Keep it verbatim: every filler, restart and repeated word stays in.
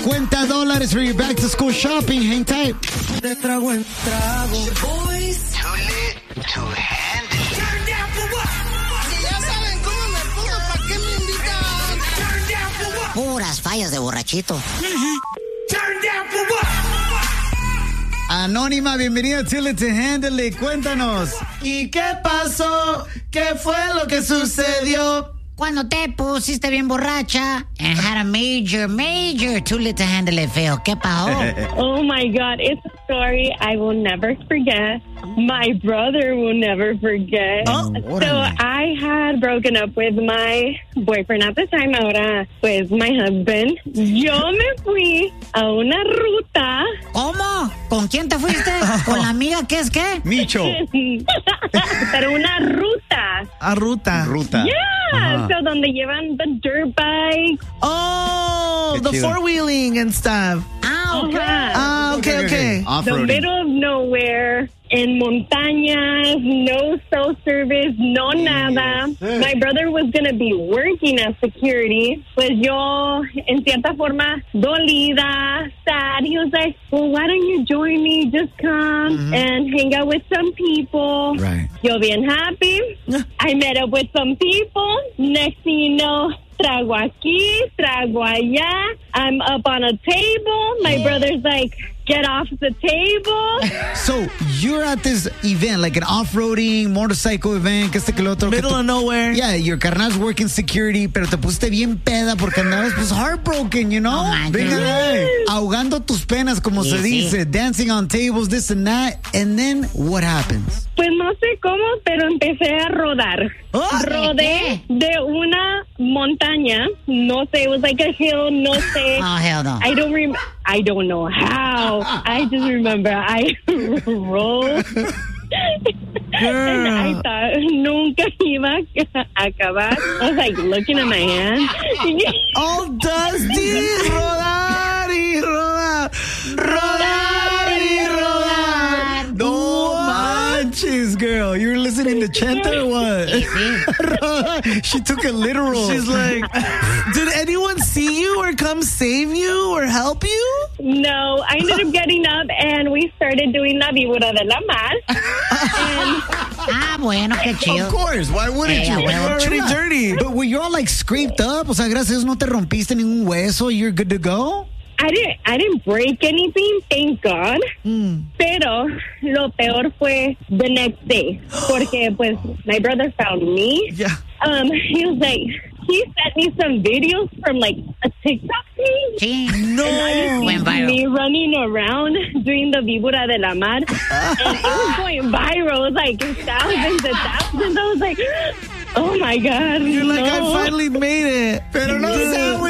cincuenta dólares for your back to school shopping. Hang tight. De trago en trago. Boys. Too lit to handle. Turn down for what? Si ya saben cómo me pongo, ¿para qué me invitan? Turn down for what? Puras fallas de borrachito. Turn down for what? Anónima, bienvenida a Too Lit to Handle It. Cuéntanos. ¿Y qué pasó? ¿Qué fue lo que sucedió? Cuando te pusiste bien borracha and had a major, major too lit to handle it feo. ¿Qué pasó? Oh my God, it's a story I will never forget. My brother will never forget. Oh, so I had broken up with my boyfriend at the time, ahora pues my husband. Yo me fui a una ruta. ¿Cómo? ¿Con quién te fuiste? ¿Con la amiga que es qué? Micho. Pero una ruta. A ruta. Ruta. Yeah, Ajá. so donde llevan the dirt bikes. Oh, Qué the chido. four-wheeling and stuff. Ah, ok. Ajá. Ah, okay, okay. The Off-roading. middle of nowhere, en montañas, no cell service, no nada. My brother was going to be working as security. Pues yo, en cierta forma, dolida, sad. He was like, well, why don't you join me? Just come and hang out with some people. Right. Yo bien happy. I met up with some people. Next thing you know, trago aquí, trago allá. I'm up on a table. My brother's like, get off the table. So, you're at this event, like an off-roading motorcycle event, que este que lo otro. que Middle tu- of nowhere. Yeah, your carnal's working security, pero te pusiste bien peda porque andabas pues heartbroken, you know? No manches. Venga, ay, ahogando tus penas, como Sí, se sí. dice, dancing on tables, this and that. And then, what happens? Pues no sé cómo, pero empecé a rodar. Oh, Rodé de una montaña. No sé, it was like a hill, no sé. Oh, hell no. I don't rem- I don't know how. I just remember I rolled. And I thought nunca iba a acabar. I was like looking at my hand. all dusty. Rodar y rodar. Rodar y rodar. No manches, girl. You were listening to Chenta or what? She took it literal. She's like, did anyone see you or come save you or help you? No, I ended up getting up and we started doing La Víbora de la Mar. And Ah, bueno, qué chido. Of course, why wouldn't Yeah, you? well, You're already Chula, dirty. But were you all like scraped up? O sea, gracias a Dios no te rompiste ningún hueso. You're good to go? I didn't, I didn't break anything, thank God. Pero lo peor fue the next day, porque pues my brother found me. Yeah. Um, he was like, he sent me some videos from like a TikTok page. Sí. No. Went viral. Me running around doing the Víbora de la Mar, and it was going viral. It was like thousands and thousands. I was like, oh my God, You're like, no. I finally made it. Pero no Dude. sea,